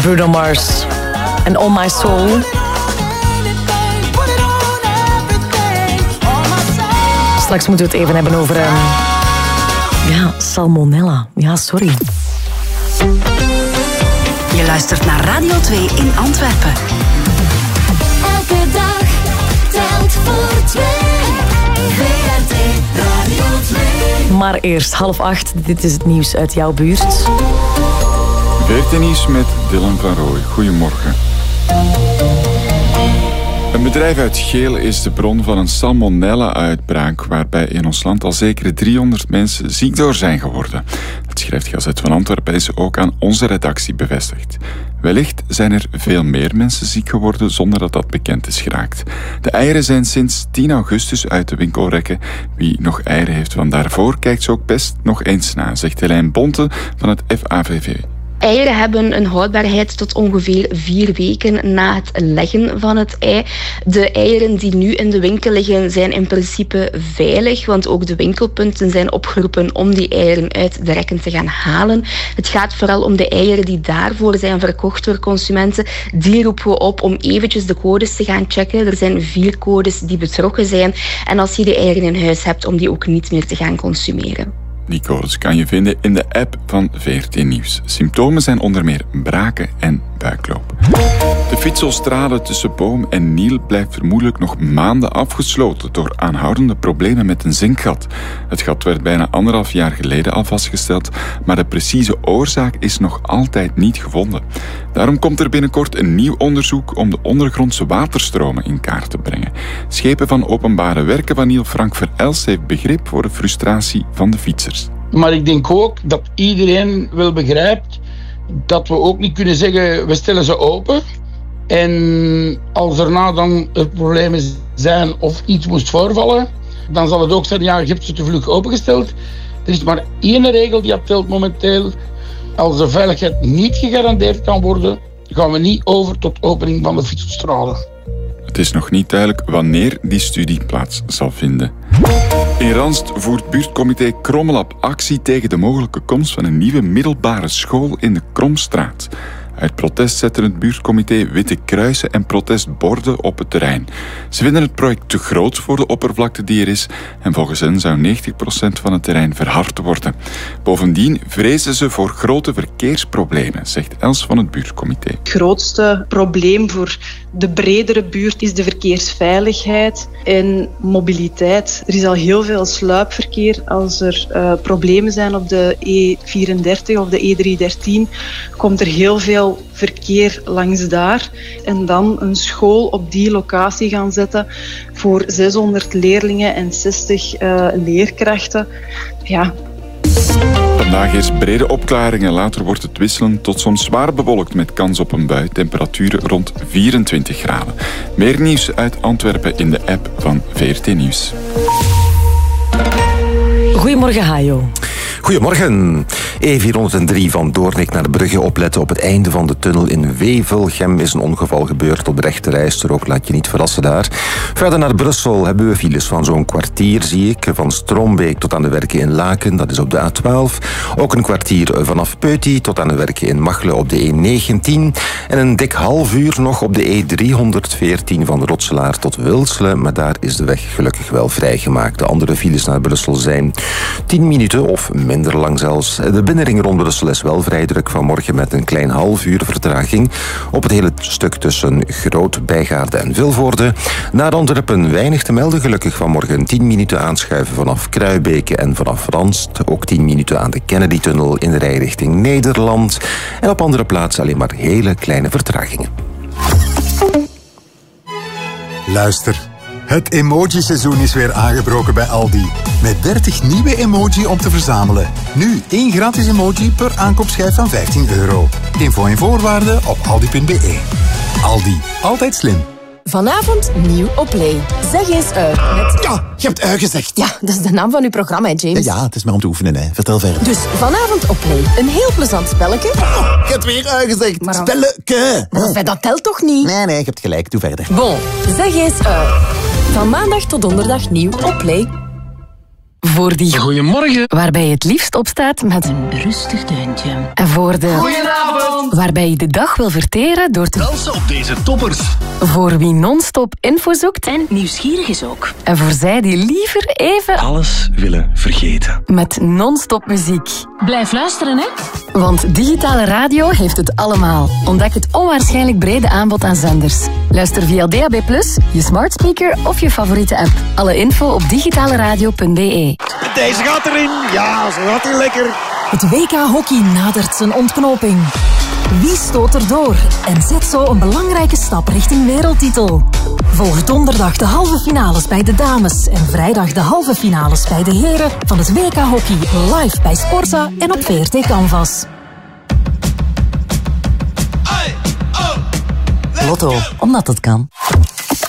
Bruno Mars en On My Soul. Straks moeten we het even hebben over salmonella. Ja, sorry. Je luistert naar Radio 2 in Antwerpen. Elke dag telt voor 2. VRT Radio 2. Maar eerst 7:30. Dit is het nieuws uit jouw buurt. VRT Nieuws met Dylan van Rooij. Goedemorgen. Een bedrijf uit Geel is de bron van een salmonella-uitbraak waarbij in ons land al zeker 300 mensen ziek door zijn geworden. Het schrijft Gazet van Antwerpen is ook aan onze redactie bevestigd. Wellicht zijn er veel meer mensen ziek geworden zonder dat dat bekend is geraakt. De eieren zijn sinds 10 augustus uit de winkelrekken. Wie nog eieren heeft van daarvoor kijkt ze ook best nog eens na, zegt Helijn Bonte van het FAVV. Eieren hebben een houdbaarheid tot ongeveer 4 weken na het leggen van het ei. De eieren die nu in de winkel liggen zijn in principe veilig, want ook de winkelpunten zijn opgeroepen om die eieren uit de rekken te gaan halen. Het gaat vooral om de eieren die daarvoor zijn verkocht door consumenten. Die roepen we op om eventjes de codes te gaan checken. Er zijn 4 codes die betrokken zijn. En als je de eieren in huis hebt, om die ook niet meer te gaan consumeren. Die codes kan je vinden in de app van VRT Nieuws. Symptomen zijn onder meer braken en buikloop. De fietsaustrade tussen Boom en Niel blijft vermoedelijk nog maanden afgesloten door aanhoudende problemen met een zinkgat. Het gat werd bijna 1,5 jaar geleden al vastgesteld, maar de precieze oorzaak is nog altijd niet gevonden. Daarom komt er binnenkort een nieuw onderzoek om de ondergrondse waterstromen in kaart te brengen. Schepen van Openbare Werken van Niel Frank Verelst heeft begrip voor de frustratie van de fietsers. Maar ik denk ook dat iedereen wel begrijpt dat we ook niet kunnen zeggen, we stellen ze open. En als daarna dan er problemen zijn of iets moest voorvallen, dan zal het ook zijn, ja, je hebt ze te vlug opengesteld. Er is maar 1 regel die telt momenteel. Als de veiligheid niet gegarandeerd kan worden, gaan we niet over tot opening van de fietsaustrade. Het is nog niet duidelijk wanneer die studie plaats zal vinden. In Ranst voert buurtcomité Krommelab actie tegen de mogelijke komst van een nieuwe middelbare school in de Kromstraat. Uit protest zetten het buurtcomité witte kruisen en protestborden op het terrein. Ze vinden het project te groot voor de oppervlakte die er is en volgens hen zou 90% van het terrein verhard worden. Bovendien vrezen ze voor grote verkeersproblemen, zegt Els van het buurtcomité. Het grootste probleem voor de bredere buurt is de verkeersveiligheid en mobiliteit. Er is al heel veel sluipverkeer. Als er problemen zijn op de E34 of de E313, komt er heel veel verkeer langs daar. En dan een school op die locatie gaan zetten voor 600 leerlingen en 60 leerkrachten. Ja. Vandaag is brede opklaringen. Later wordt het wisselend tot soms zwaar bewolkt met kans op een bui. Temperaturen rond 24 graden. Meer nieuws uit Antwerpen in de app van VRT Nieuws. Goedemorgen, Hajo. Goedemorgen. E403 van Doornik naar Brugge opletten op het einde van de tunnel in Wevelgem is een ongeval gebeurd op de rechterrijstrook. Laat je niet verrassen daar. Verder naar Brussel hebben we files van zo'n kwartier, zie ik. Van Strombeek tot aan de werken in Laken, dat is op de A12. Ook een kwartier vanaf Peuty tot aan de werken in Machelen op de E19. En een dik half uur nog op de E314 van Rotselaar tot Wilselen. Maar daar is de weg gelukkig wel vrijgemaakt. De andere files naar Brussel zijn 10 minuten of minder lang zelfs. De binnenring rond Brussel is wel vrij druk vanmorgen met een klein half uur vertraging op het hele stuk tussen Groot, Bijgaarde en Vilvoorde. Naar Antwerpen weinig te melden gelukkig vanmorgen. 10 minuten aanschuiven vanaf Kruibeke en vanaf Ranst. Ook 10 minuten aan de Kennedy-tunnel in de rijrichting Nederland. En op andere plaatsen alleen maar hele kleine vertragingen. Luister. Het emoji-seizoen is weer aangebroken bij Aldi. Met 30 nieuwe emoji om te verzamelen. Nu 1 gratis emoji per aankoopschijf van €15. Info en voorwaarden op aldi.be. Aldi, altijd slim. Vanavond nieuw op Play. Zeg eens met... Ja, je hebt gezegd. Ja, dat is de naam van uw programma, hè, James. Ja, het is maar om te oefenen, hè. Vertel verder. Dus vanavond op Play. Een heel plezant spelletje. Oh, je hebt weer gezegd. Maar spelletje. Maar dat telt toch niet? Nee, je hebt gelijk. Doe verder. Bon, zeg eens Van maandag tot donderdag nieuw op Play. Voor die Goedemorgen. waarbij je het liefst opstaat met een Rustig deuntje. En voor de Goedenavond. waarbij je de dag wil verteren door te Dansen op deze toppers. voor wie non-stop info zoekt En nieuwsgierig is ook. en voor zij die liever even Alles willen vergeten. met non-stop muziek. Blijf luisteren, hè. Want digitale radio heeft het allemaal. Ontdek het onwaarschijnlijk brede aanbod aan zenders. Luister via DAB+, je smart speaker of je favoriete app. Alle info op digitaleradio.be. Deze gaat erin. Ja, zo gaat hij lekker. Het WK Hockey nadert zijn ontknoping. Wie stoot er door en zet zo een belangrijke stap richting wereldtitel? Volg donderdag de halve finales bij de dames en vrijdag de halve finales bij de heren van het WK Hockey live bij Sporza en op VRT Canvas. Lotto, omdat het kan.